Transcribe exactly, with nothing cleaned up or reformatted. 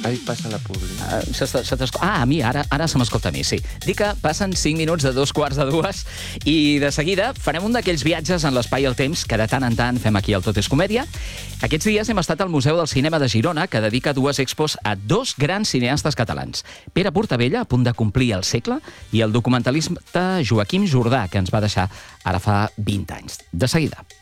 Ai, passa la publi. Uh, se, se ah, a mi, ara, ara se m'escolta a mi, sí. Dic que passen cinc minuts de dos quarts de dues i de seguida farem un d'aquells viatges en l'espai i el temps que de tant en tant fem aquí al Tot és Comèdia. Aquests dies hem estat al Museu del Cinema de Girona, que dedica dues expos a dos grans cineastes catalans. Pere Portabella, a punt de complir el segle, i el documentalista Joaquim Jordà, que ens va deixar ara fa vint anys. De seguida.